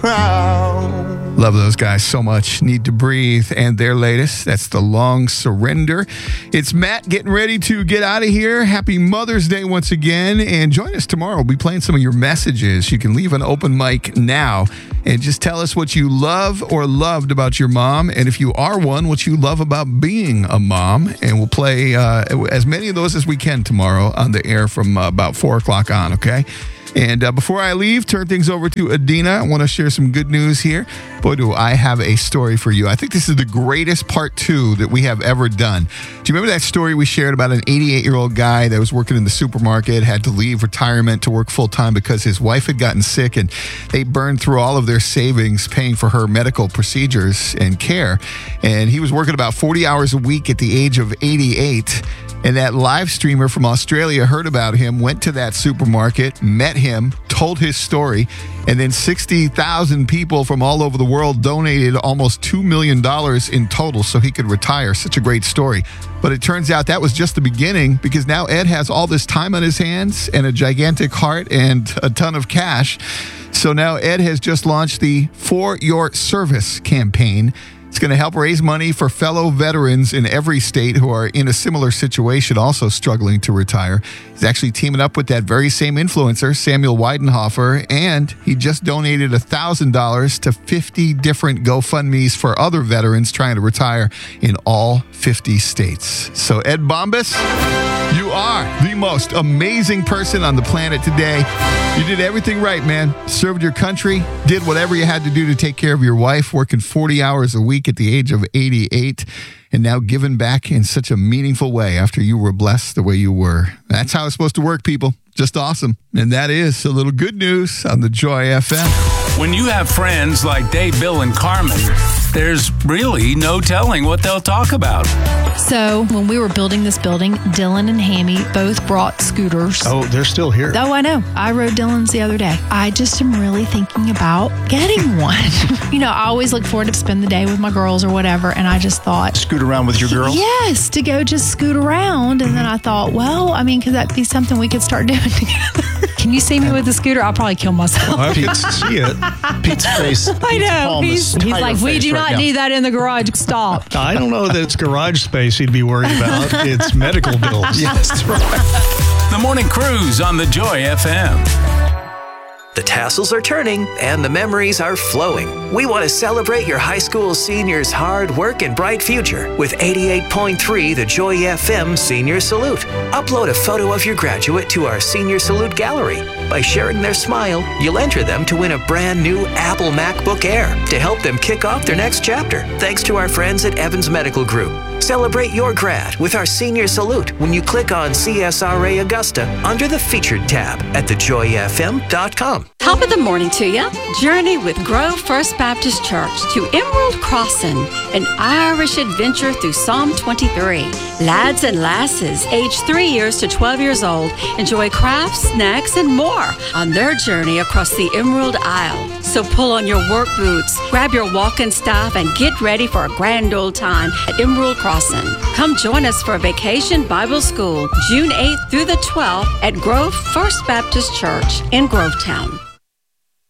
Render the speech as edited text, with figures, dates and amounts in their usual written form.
proud. Love those guys so much. Need to Breathe and their latest. That's The Long Surrender. It's Matt getting ready to get out of here. Happy Mother's Day once again. And join us tomorrow. We'll be playing some of your messages. You can leave an open mic now and just tell us what you love or loved about your mom. And if you are one, what you love about being a mom. And we'll play as many of those as we can tomorrow on the air from about 4 o'clock on, okay? And before I leave, turn things over to Adina. I want to share some good news here. Boy, do I have a story for you. I think this is the greatest part 2 that we have ever done. Do you remember that story we shared about an 88-year-old guy that was working in the supermarket, had to leave retirement to work full-time because his wife had gotten sick, and they burned through all of their savings paying for her medical procedures and care. And he was working about 40 hours a week at the age of 88. And that live streamer from Australia heard about him, went to that supermarket, met him, told his story, and then 60,000 people from all over the world donated almost $2 million in total so he could retire. Such a great story. But it turns out that was just the beginning, because now Ed has all this time on his hands and a gigantic heart and a ton of cash. So now Ed has just launched the For Your Service campaign. It's going to help raise money for fellow veterans in every state who are in a similar situation, also struggling to retire. He's actually teaming up with that very same influencer, Samuel Weidenhofer, and he just donated $1,000 to 50 different GoFundMes for other veterans trying to retire in all 50 states. So Ed Bombas, you are the most amazing person on the planet today. You did everything right, man. Served your country, did whatever you had to do to take care of your wife, working 40 hours a week at the age of 88, and now giving back in such a meaningful way after you were blessed the way you were. That's how it's supposed to work, people. Just awesome. And that is a little good news on the Joy FM. When you have friends like Dave, Bill, and Carmen, there's really no telling what they'll talk about. So when we were building this building, Dylan and Hammy both brought scooters. Oh, they're still here. Oh, I know. I rode Dylan's the other day. I just am really thinking about getting one. I always look forward to spend the day with my girls or whatever. And I just thought. Scoot around with your girls? Yes, to go just scoot around. And then I thought, could that be something we could start doing together? Can you see me with a scooter? I'll probably kill myself. Well, Pete, see it. Pete's face. I know. He's like, we do not need that in the garage. Stop. I don't know that it's garage space he'd be worried about. It's medical bills. Yes, that's right. The Morning Cruise on the Joy FM. The tassels are turning and the memories are flowing. We want to celebrate your high school seniors' hard work and bright future with 88.3 The Joy FM Senior Salute. Upload a photo of your graduate to our Senior Salute gallery. By sharing their smile, you'll enter them to win a brand new Apple MacBook Air to help them kick off their next chapter, thanks to our friends at Evans Medical Group. Celebrate your grad with our Senior Salute when you click on CSRA Augusta under the Featured tab at thejoyfm.com. Top of the morning to you. Journey with Grove First Baptist Church to Emerald Crossing, an Irish adventure through Psalm 23. Lads and lasses, aged 3 years to 12 years old, enjoy crafts, snacks, and more on their journey across the Emerald Isle. So pull on your work boots, grab your walking staff, and get ready for a grand old time at Emerald Crossing. Come join us for Vacation Bible School, June 8th through the 12th at Grove First Baptist Church in Grovetown.